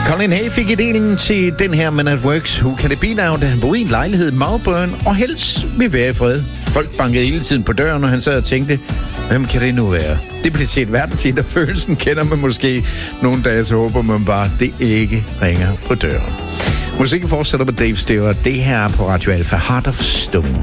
Colin Hay fik ideen til den her Man at Works Who Can It Be Now, da han boede i en lejlighed i Malvern og helst vil være i fred. Folk bankede hele tiden på døren, og han sad og tænkte, hvem kan det nu være? Det blev til et verdenshit, og følelsen kender man måske nogle dage, så håber man bare, det ikke ringer på døren. Musikken fortsætter med Dave Stewart. Det her på Radio Alpha, Heart of Stone.